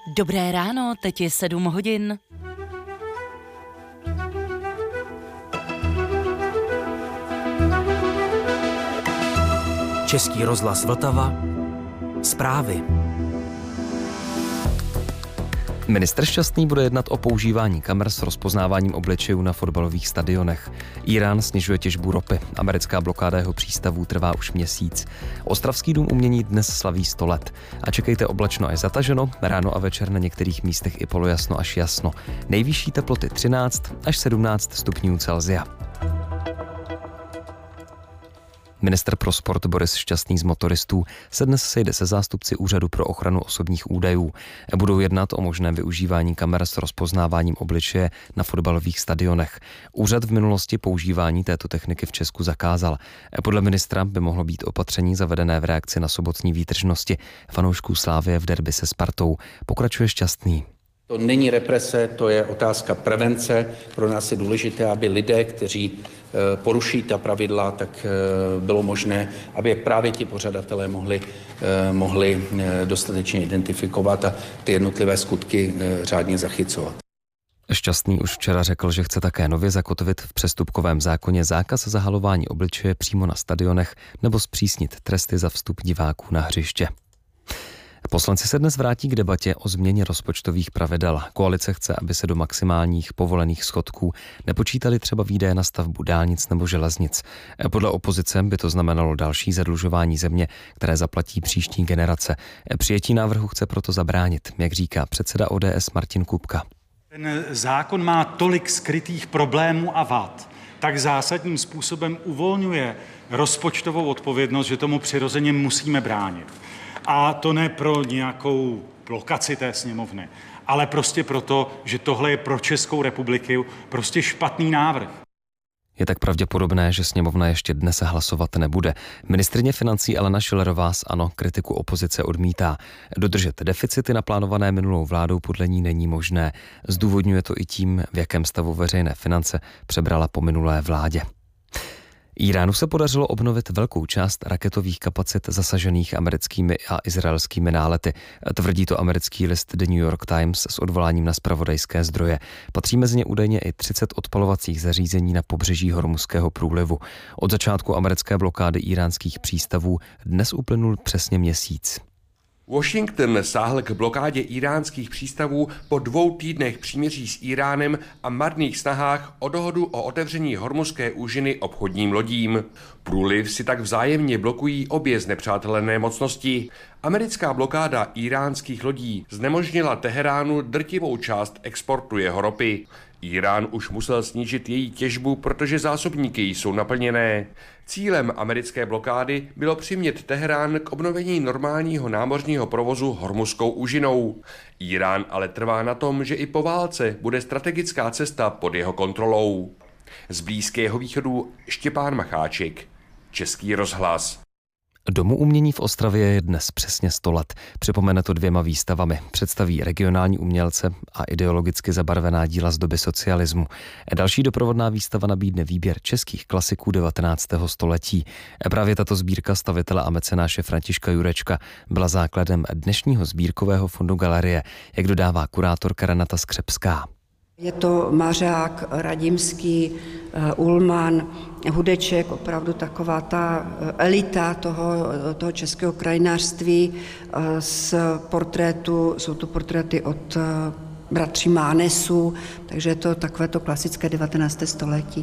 Dobré ráno, teď je 7 hodin. Český rozhlas Vltava. Zprávy. Ministr Šťastný bude jednat o používání kamer s rozpoznáváním obličejů na fotbalových stadionech. Írán snižuje těžbu ropy. Americká blokáda jeho přístavů trvá už měsíc. Ostravský dům umění dnes slaví 100 let. A čekejte oblačno až zataženo, ráno a večer na některých místech i polojasno až jasno. Nejvyšší teploty 13 až 17 stupňů Celsia. Ministr pro sport Boris Šťastný z motoristů se dnes sejde se zástupci Úřadu pro ochranu osobních údajů. Budou jednat o možném využívání kamer s rozpoznáváním obličeje na fotbalových stadionech. Úřad v minulosti používání této techniky v Česku zakázal. Podle ministra by mohlo být opatření zavedené v reakci na sobotní výtržnosti fanoušků Slavie v derby se Spartou. Pokračuje Šťastný. To není represe, to je otázka prevence. Pro nás je důležité, aby lidé, kteří poruší ta pravidla, tak bylo možné, aby právě ti pořadatelé mohli dostatečně identifikovat a ty jednotlivé skutky řádně zachycovat. Šťastný už včera řekl, že chce také nově zakotvit v přestupkovém zákoně zákaz zahalování obličeje přímo na stadionech nebo zpřísnit tresty za vstup diváků na hřiště. Poslanci se dnes vrátí k debatě o změně rozpočtových pravidel. Koalice chce, aby se do maximálních povolených schodků nepočítali třeba výdaje na stavbu dálnic nebo železnic. Podle opozice by to znamenalo další zadlužování země, které zaplatí příští generace. Přijetí návrhu chce proto zabránit, jak říká předseda ODS Martin Kupka. Ten zákon má tolik skrytých problémů a vad, tak zásadním způsobem uvolňuje rozpočtovou odpovědnost, že tomu přirozeně musíme bránit. A to ne pro nějakou blokaci té sněmovny, ale prostě proto, že tohle je pro Českou republiku prostě špatný návrh. Je tak pravděpodobné, že sněmovna ještě dnes hlasovat nebude. Ministryně financí Alena Schillerová z ANO kritiku opozice odmítá. Dodržet deficity naplánované minulou vládou podle ní není možné. Zdůvodňuje to i tím, v jakém stavu veřejné finance přebrala po minulé vládě. Iránu se podařilo obnovit velkou část raketových kapacit zasažených americkými a izraelskými nálety. Tvrdí to americký list The New York Times s odvoláním na zpravodajské zdroje. Patří mezi ně údajně i 30 odpalovacích zařízení na pobřeží Hormuzského průlivu. Od začátku americké blokády íránských přístavů dnes uplynul přesně měsíc. Washington sáhl k blokádě íránských přístavů po 2 týdnech příměří s Iránem a marných snahách o dohodu o otevření Hormuzské úžiny obchodním lodím. Průliv si tak vzájemně blokují obě znepřátelené mocnosti. Americká blokáda íránských lodí znemožnila Teheránu drtivou část exportu jeho ropy. Irán už musel snížit její těžbu, protože zásobníky jsou naplněné. Cílem americké blokády bylo přimět Teherán k obnovení normálního námořního provozu Hormuzskou úžinou. Irán ale trvá na tom, že i po válce bude strategická cesta pod jeho kontrolou. Z Blízkého východu Štěpán Macháček, Český rozhlas. Domu umění v Ostravě je dnes přesně 100 let. Připomene to 2 výstavami. Představí regionální umělce a ideologicky zabarvená díla z doby socialismu. Další doprovodná výstava nabídne výběr českých klasiků 19. století. Právě tato sbírka stavitele a mecenáše Františka Jurečka byla základem dnešního sbírkového fondu galerie, jak dodává kurátorka Renata Skřepská. Je to Mařák, Radimský, Ullmann, Hudeček, opravdu taková ta elita toho českého krajinářství z portrétu, jsou to portréty od bratří Mánesů, takže je to takovéto klasické 19. století.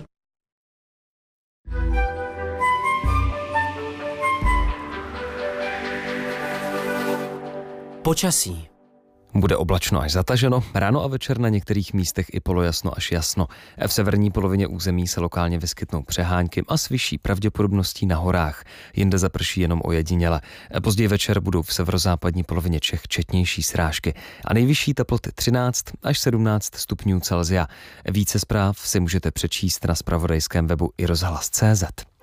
Počasí. Bude oblačno až zataženo, ráno a večer na některých místech i polojasno až jasno. V severní polovině území se lokálně vyskytnou přehánky a s vyšší pravděpodobností na horách. Jinde zaprší jenom ojediněle. Později večer budou v severozápadní polovině Čech četnější srážky a nejvyšší teploty 13 až 17 stupňů Celsia. Více zpráv si můžete přečíst na zpravodajském webu iRozhlas.cz.